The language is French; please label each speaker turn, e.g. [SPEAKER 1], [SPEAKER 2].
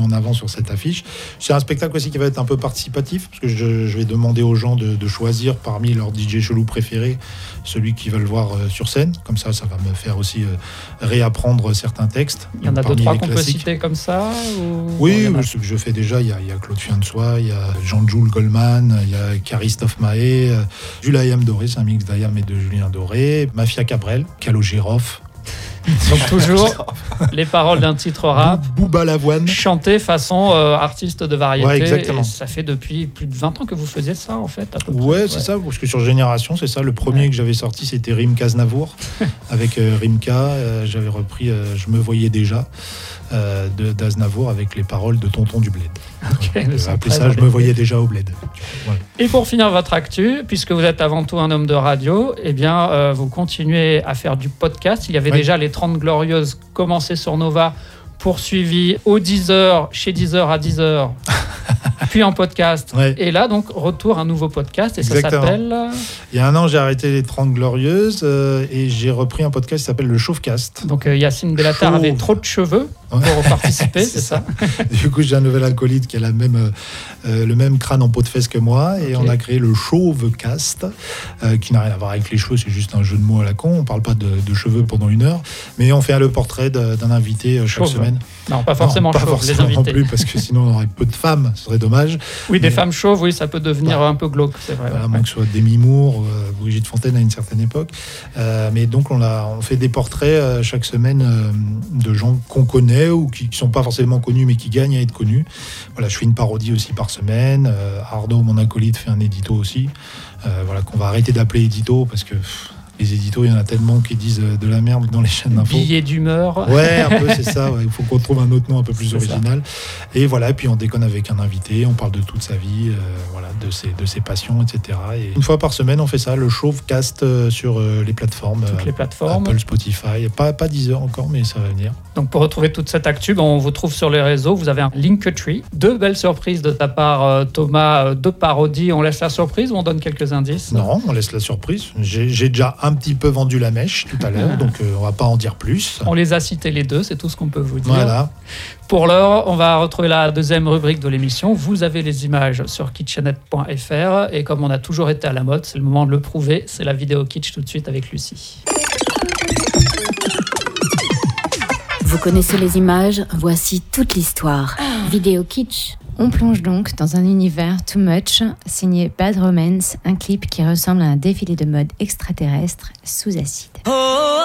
[SPEAKER 1] en avant sur cette affiche. C'est un spectacle aussi qui va être un peu participatif, parce que je vais demander aux gens de choisir parmi leurs DJ chelous préférés celui qu'ils veulent voir sur scène. Comme ça va me faire aussi réapprendre certains textes.
[SPEAKER 2] Il y en a 2-3 qu'on peut citer comme ça
[SPEAKER 1] Oui, ce que je fais déjà, il y a Claude Fiansois, il y a Jean-Jules Goldman, il y a Christophe Mahé, Jules Ayam Doré, c'est un mix d'Ayam et de Julien Doré, Mafia Cabrel, Calogérov.
[SPEAKER 2] Donc toujours les paroles d'un titre rap,
[SPEAKER 1] Bouba Lavoine,
[SPEAKER 2] chanté façon artiste de variété.
[SPEAKER 1] Ouais, exactement.
[SPEAKER 2] Et ça fait depuis plus de 20 ans que vous faisiez ça en fait, à peu près.
[SPEAKER 1] Ouais, c'est ça, parce que sur Génération, c'est ça, le premier que j'avais sorti, c'était Rimka Aznavour. Avec Rimka, j'avais repris Je me voyais déjà d'Aznavour avec les paroles de Tonton du Bled.
[SPEAKER 2] Okay,
[SPEAKER 1] j'ai appelé ça Je me voyais déjà au Bled. Voilà.
[SPEAKER 2] Et pour finir votre actu, puisque vous êtes avant tout un homme de radio, eh bien, vous continuez à faire du podcast. Il y avait déjà les 30 Glorieuses commencées sur Nova, poursuivies au 10h, chez 10h à 10h, puis en podcast.
[SPEAKER 1] Ouais.
[SPEAKER 2] Et là, donc, retour à un nouveau podcast. Et
[SPEAKER 1] Exactement.
[SPEAKER 2] Ça s'appelle...
[SPEAKER 1] Il y a un an, j'ai arrêté les 30 Glorieuses et j'ai repris un podcast qui s'appelle Le Chauvecast. Donc
[SPEAKER 2] Yacine Bellatar avait trop de cheveux pour participer, c'est ça.
[SPEAKER 1] Du coup, j'ai un nouvel acolyte qui a le même crâne en peau de fesse que moi. Et on a créé le Chauvecast, qui n'a rien à voir avec les cheveux, c'est juste un jeu de mots à la con. On ne parle pas de cheveux pendant 1 heure. Mais on fait le portrait d'un invité chaque semaine.
[SPEAKER 2] Non, pas forcément
[SPEAKER 1] pas
[SPEAKER 2] chauve,
[SPEAKER 1] forcément
[SPEAKER 2] les invités.
[SPEAKER 1] non plus, parce que sinon on aurait peu de femmes, ce serait dommage.
[SPEAKER 2] Oui, des femmes chauves, oui, ça peut devenir un peu glauque, c'est vrai.
[SPEAKER 1] À moins que ce soit Demi Moore, Brigitte Fontaine à une certaine époque. Mais donc on fait des portraits chaque semaine de gens qu'on connaît ou qui ne sont pas forcément connus, mais qui gagnent à être connus. Voilà, je fais une parodie aussi par semaine. Arnaud, mon acolyte, fait un édito aussi. Voilà, qu'on va arrêter d'appeler édito parce que... les éditos, il y en a tellement qui disent de la merde dans les chaînes d'infos.
[SPEAKER 2] Billets d'humeur.
[SPEAKER 1] Ouais, un peu, c'est ça. Ouais. Il faut qu'on trouve un autre nom un peu plus original. Et voilà, et puis on déconne avec un invité, on parle de toute sa vie, voilà, de ses passions, etc. Et une fois par semaine, on fait ça, le Chauvecast sur les plateformes.
[SPEAKER 2] Toutes les plateformes.
[SPEAKER 1] Apple, Spotify. Pas 10 heures encore, mais ça va venir.
[SPEAKER 2] Donc pour retrouver toute cette actu, on vous trouve sur les réseaux. Vous avez un Linktree. 2 belles surprises de ta part, Thomas, 2 parodies. On laisse la surprise ou on donne quelques indices?
[SPEAKER 1] Non, on laisse la surprise. J'ai déjà un petit peu vendu la mèche tout à l'heure, donc on va pas en dire plus.
[SPEAKER 2] On les a cités les deux, c'est tout ce qu'on peut vous dire.
[SPEAKER 1] Voilà.
[SPEAKER 2] Pour l'heure, on va retrouver la deuxième rubrique de l'émission. Vous avez les images sur kitchenette.fr et comme on a toujours été à la mode, c'est le moment de le prouver. C'est la vidéo kitsch tout de suite avec Lucie.
[SPEAKER 3] Vous connaissez les images, voici toute l'histoire. Vidéo kitsch.
[SPEAKER 4] On plonge donc dans un univers too much, signé Bad Romance, un clip qui ressemble à un défilé de mode extraterrestre sous acide.